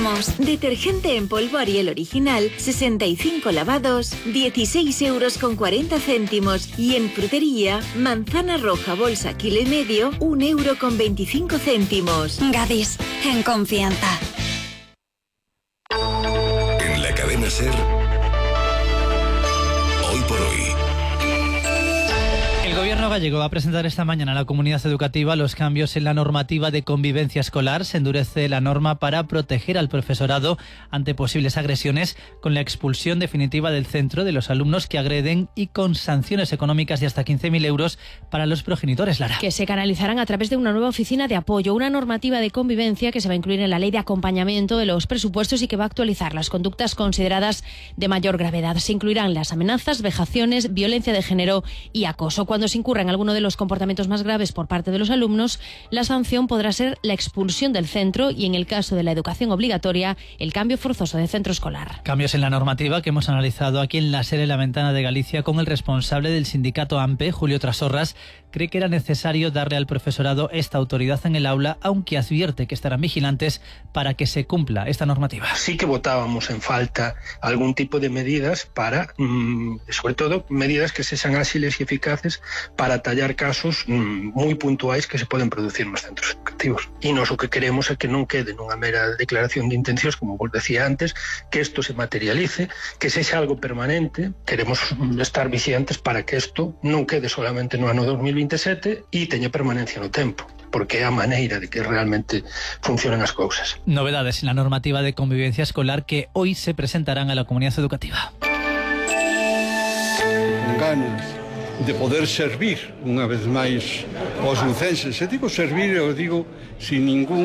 tenemos. Detergente en polvo Ariel original, 65 lavados, 16,40 €. Y en frutería, manzana roja bolsa kilo y medio, 1,25 €. Gadis, en confianza. En la cadena SER, hoy por hoy. El Gobierno gallego va a presentar esta mañana a la comunidad educativa los cambios en la normativa de convivencia escolar. Se endurece la norma para proteger al profesorado ante posibles agresiones, con la expulsión definitiva del centro de los alumnos que agreden y con sanciones económicas de hasta 15.000 € para los progenitores, Lara. Que se canalizarán a través de una nueva oficina de apoyo, una normativa de convivencia que se va a incluir en la ley de acompañamiento de los presupuestos y que va a actualizar las conductas consideradas de mayor gravedad. Se incluirán las amenazas, vejaciones, violencia de género y acoso. Cuando se incurra en alguno de los comportamientos más graves por parte de los alumnos, la sanción podrá ser la expulsión del centro y, en el caso de la educación obligatoria, el cambio forzoso de centro escolar. Cambios en la normativa que hemos analizado aquí en la SER, La Ventana de Galicia, con el responsable del sindicato AMPE, Julio Trasorras. Cree que era necesario darle al profesorado esta autoridad en el aula, aunque advierte que estarán vigilantes para que se cumpla esta normativa. Sí que votábamos en falta algún tipo de medidas para, sobre todo, medidas que sean ágiles y eficaces para tallar casos moi puntuais que se poden producir nos centros educativos. E nós o que queremos é que non quede nunha mera declaración de intencións, como vos decía antes, que isto se materialice, que sexa algo permanente. Queremos estar vigilantes para que isto non quede solamente no ano 2027 e teña permanencia no tempo, porque é a maneira de que realmente funcionen as cousas. Novedades en la normativa de convivencia escolar que hoy se presentarán a la comunidad educativa. Ganas de poder servir unha vez máis aos lucenses. Se digo servir, eu digo sin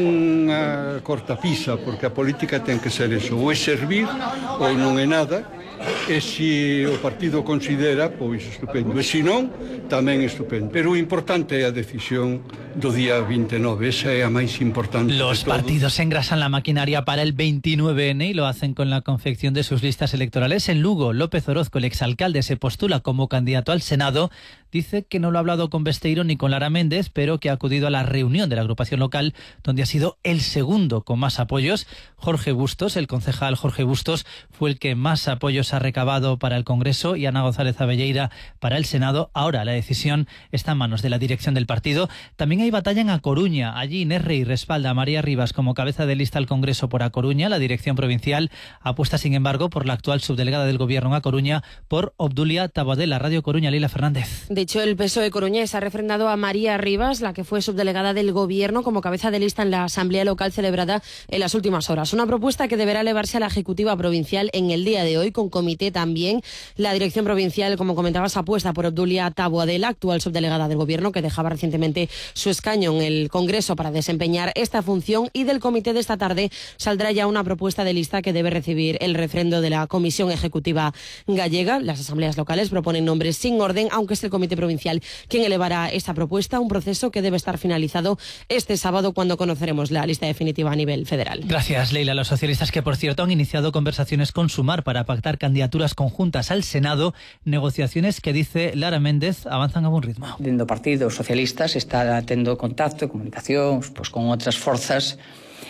ninguna cortapisa, porque a política ten que ser eso, ou é servir ou non é nada, e se o partido considera, pois estupendo, e se non, tamén estupendo. Pero o importante é a decisión do día 29, esa é a máis importante. Los partidos engrasan la maquinaria para el 29N y lo hacen con la confección de sus listas electorales. En Lugo, López Orozco, el exalcalde, se postula como candidato al Senado. Dice que no lo ha hablado con Besteiro ni con Lara Méndez, pero que ha acudido a la reunión de la agrupación local, donde ha sido el segundo con más apoyos. Jorge Bustos, el concejal Jorge Bustos, fue el que más apoyos ha recabado para el Congreso, y Ana González Abelleira para el Senado. Ahora la decisión está en manos de la dirección del partido. También hay batalla en A Coruña. Allí Inés Rey respalda a María Rivas como cabeza de lista al Congreso por A Coruña. La dirección provincial apuesta, sin embargo, por la actual subdelegada del Gobierno en A Coruña, por Obdulia Taboadela. Radio Coruña, Leila Fernández. De hecho, el PSOE coruñés ha refrendado a María Rivas, la que fue subdelegada del Gobierno, como cabeza de lista en la Asamblea Local celebrada en las últimas horas. Una propuesta que deberá elevarse a la Ejecutiva Provincial en el día de hoy, con comité también. La dirección provincial, como comentabas, apuesta por Obdulia Taboadela, actual subdelegada del Gobierno, que dejaba recientemente su escaño en el Congreso para desempeñar esta función, y del comité de esta tarde saldrá ya una propuesta de lista que debe recibir el refrendo de la Comisión Ejecutiva Gallega. Las asambleas locales proponen nombres sin orden, aunque es el comité provincial quien elevará esta propuesta, un proceso que debe estar finalizado este sábado, cuando conoceremos la lista definitiva a nivel federal. Gracias, Leila. Los socialistas, que por cierto han iniciado conversaciones con Sumar para pactar candidaturas conjuntas al Senado, negociaciones que, dice Lara Méndez, avanzan a buen ritmo. Dentro do Partido Socialista se está tendo contacto, comunicación, pues, con outras forzas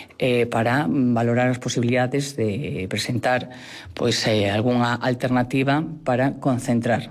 para valorar as posibilidades de presentar algunha alternativa para concentrar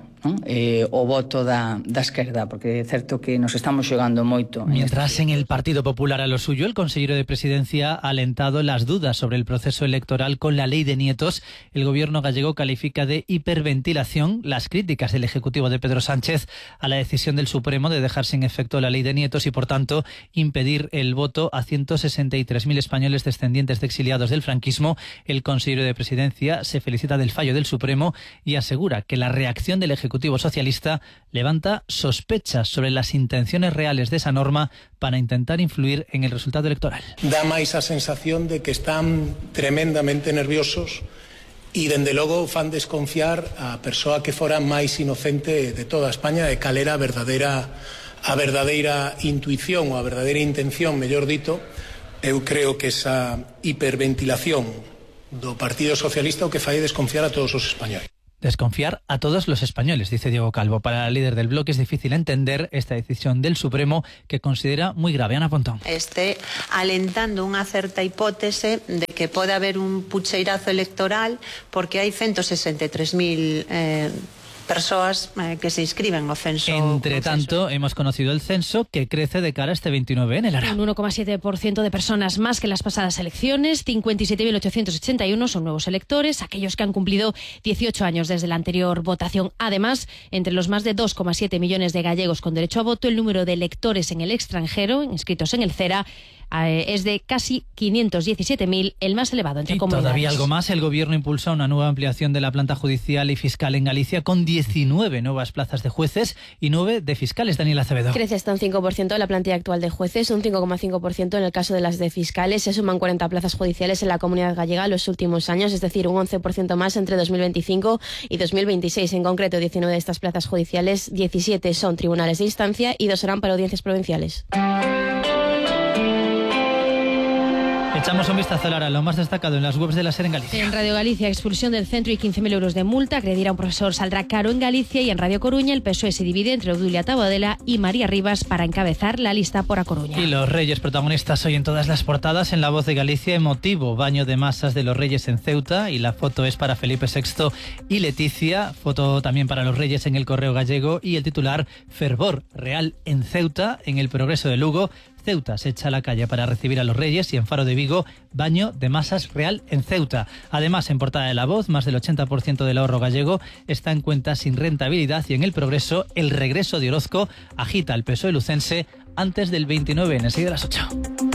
o voto da esquerda, porque é certo que nos estamos xogando moito. Mientras en el Partido Popular a lo suyo, el consejero de Presidencia ha alentado las dudas sobre el proceso electoral con la ley de nietos. El Gobierno gallego califica de hiperventilación las críticas del Ejecutivo de Pedro Sánchez a la decisión del Supremo de dejar sin efecto la ley de nietos y, por tanto, impedir el voto a 163.000 españoles descendientes de exiliados del franquismo. El consejero de Presidencia se felicita del fallo del Supremo y asegura que la reacción del Ejecutivo Socialista levanta sospechas sobre las intenciones reales de esa norma para intentar influir en el resultado electoral. Dá máis a sensación de que están tremendamente nerviosos e, dende logo, fan desconfiar a persoa que fora máis inocente de toda España, de cal era a verdadeira intuición ou a verdadeira intención, mellor dito. Eu creo que esa hiperventilación do Partido Socialista o que fai desconfiar a todos os españoles. desconfiar a todos los españoles, dice Diego Calvo. Para el líder del bloque es difícil entender esta decisión del Supremo, que considera muy grave. Ana Pontón. Este alentando unha certa hipótese de que pode haber un pucheirazo electoral porque hai 163.000 persoas que se inscriben no censo. Entre tanto, hemos conocido el censo, que crece de cara a este 29N, Lara. Un 1,7% de personas más que las pasadas elecciones. 57.881 son nuevos electores, aquellos que han cumplido 18 años desde la anterior votación. Además, entre los más de 2,7 millones de gallegos con derecho a voto, el número de electores en el extranjero, inscritos en el CERA, es de casi 517.000, el más elevado entre comunidades. Todavía algo más. El Gobierno impulsa una nueva ampliación de la planta judicial y fiscal en Galicia, con 19 nuevas plazas de jueces y 9 de fiscales. Daniela Acevedo. Crece hasta un 5% la plantilla actual de jueces, un 5,5% en el caso de las de fiscales. Se suman 40 plazas judiciales en la Comunidad Gallega en los últimos años, es decir, un 11% más entre 2025 y 2026. En concreto, 19 de estas plazas judiciales, 17 son tribunales de instancia y 2 serán para audiencias provinciales. Echamos un vistazo, Lara, lo más destacado en las webs de la SER en Galicia. En Radio Galicia, expulsión del centro y 15.000 euros de multa. Agredir a un profesor saldrá caro en Galicia. Y en Radio Coruña, el PSOE se divide entre Obdulia Tabadela y María Rivas para encabezar la lista por A Coruña. Y los Reyes, protagonistas hoy en todas las portadas. En La Voz de Galicia, emotivo baño de masas de los Reyes en Ceuta. Y la foto es para Felipe VI y Leticia. Foto también para los Reyes en El Correo Gallego. Y el titular, fervor real en Ceuta. En El Progreso de Lugo, Ceuta se echa a la calle para recibir a los Reyes. Y en Faro de Vigo, baño de masas real en Ceuta. Además, en portada de La Voz, más del 80% del ahorro gallego está en cuentas sin rentabilidad. Y en El Progreso, el regreso de Orozco agita al PSOE lucense antes del 29N. Enseguida a las 8.